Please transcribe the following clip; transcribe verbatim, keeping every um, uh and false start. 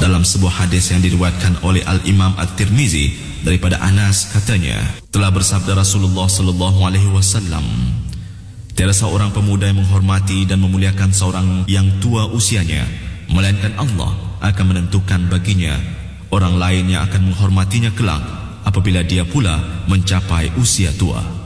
Dalam sebuah hadis yang diriwayatkan oleh Al-Imam At-Tirmizi daripada Anas, katanya, telah bersabda Rasulullah sallallahu alaihi wasallam, tiada seorang pemuda yang menghormati dan memuliakan seorang yang tua usianya, melainkan Allah akan menentukan baginya orang lain yang akan menghormatinya kelak apabila dia pula mencapai usia tua.